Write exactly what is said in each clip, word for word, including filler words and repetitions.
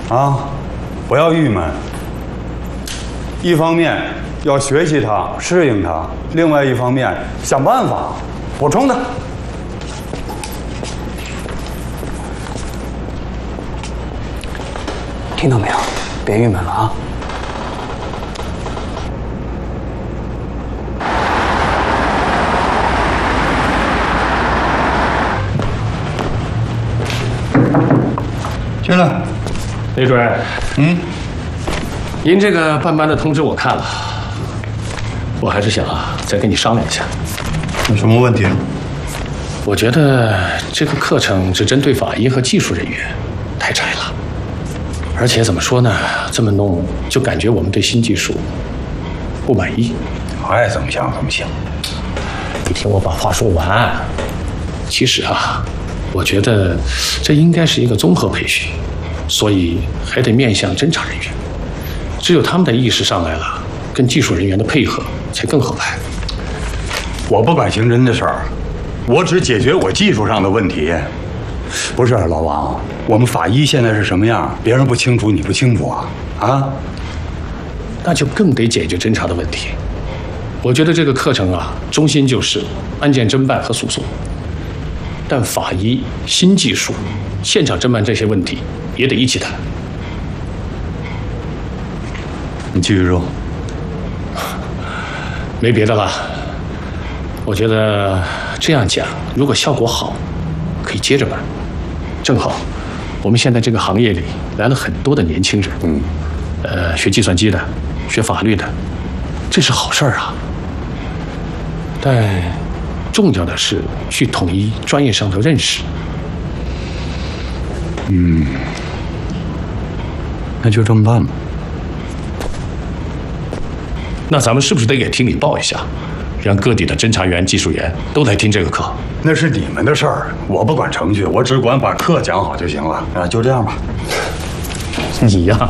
啊，不要郁闷。一方面要学习它、适应它，另外一方面想办法补充它。 听到没有？别郁闷了啊！ 进来。 李主任， 嗯， 您这个办班的通知我看了，我还是想啊再跟你商量一下。 有什么问题？ 我觉得这个课程只针对法医和技术人员，太窄了。而且怎么说呢，这么弄就感觉我们对新技术不满意。 爱怎么想怎么想。 你听我把话说完。其实啊，我觉得这应该是一个综合培训，所以还得面向侦查人员。只有他们的意识上来了，跟技术人员的配合才更合拍。 我不管刑侦的事儿，我只解决我技术上的问题。不是老王，我们法医现在是什么样，别人不清楚，你不清楚啊？啊？ 那就更得解决侦查的问题。我觉得这个课程啊，中心就是案件侦办和诉讼，但法医、新技术、现场侦办这些问题也得一起谈。 你继续说。 没别的了，我觉得这样讲，如果效果好，可以接着办。正好，我们现在这个行业里来了很多的年轻人， 嗯， 呃，学计算机的，学法律的，这是好事儿啊。但重要的是去统一专业上的认识。 嗯，那就这么办吧。 那咱们是不是得给厅里报一下，让各地的侦查员、技术员都来听这个课？ 那是你们的事儿，我不管程序，我只管把课讲好就行了。啊，就这样吧。 你呀，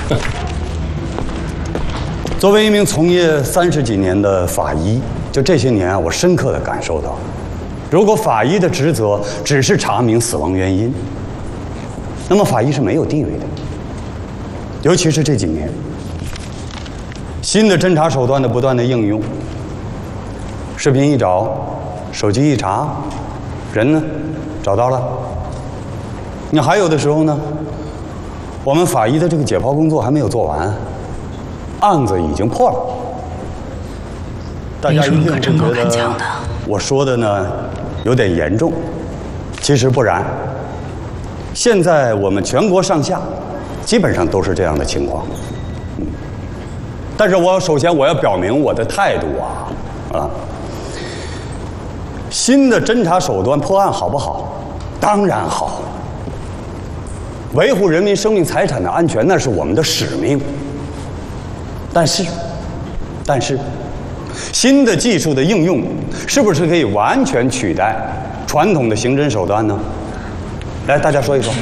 作为一名从业三十几年的法医，就这些年啊，我深刻地感受到，如果法医的职责只是查明死亡原因，那么法医是没有地位的。尤其是这几年，新的侦查手段的不断的应用，视频一找，手机一查，人呢找到了。你还有的时候呢，我们法医的这个解剖工作还没有做完，案子已经破了。大家一定会觉得我说的呢有点严重，其实不然。现在我们全国上下基本上都是这样的情况。嗯，但是我首先我要表明我的态度啊啊！新的侦查手段破案好不好？当然好。维护人民生命财产的安全，那是我们的使命。但是，但是，新的技术的应用是不是可以完全取代传统的刑侦手段呢？来，大家说一说。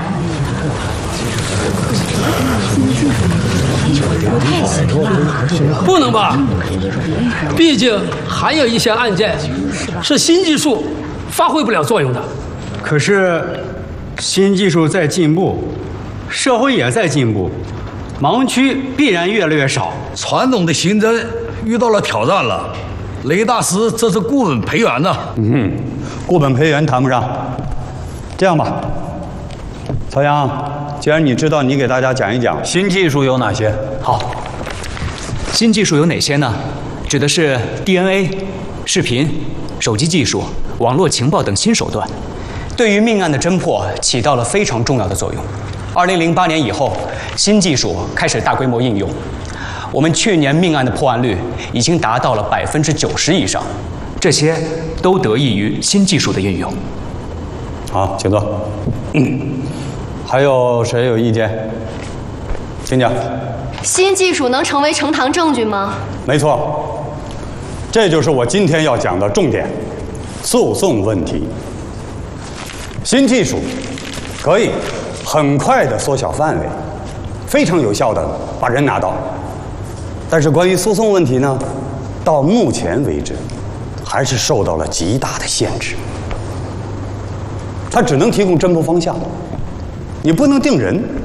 不能吧？毕竟还有一些案件是新技术发挥不了作用的。 可是，新技术在进步，社会也在进步，盲区必然越来越少。 传统的刑侦遇到了挑战了。雷大师，这是固本培元呐。 嗯，固本培元谈不上。这样吧，曹阳，既然你知道，你给大家讲一讲新技术有哪些。 好，新技术有哪些呢？指的是 D N A、视频、手机技术、网络情报等新手段，对于命案的侦破起到了非常重要的作用。二零零八年以后，新技术开始大规模应用，我们去年命案的破案率已经达到了百分之九十以上，这些都得益于新技术的运用。 好，请坐。嗯，还有谁有意见？请讲。 新技术能成为呈堂证据吗？ 没错，这就是我今天要讲的重点——诉讼问题。新技术可以很快地缩小范围，非常有效地把人拿到。但是关于诉讼问题呢，到目前为止，还是受到了极大的限制。它只能提供侦破方向，你不能定人。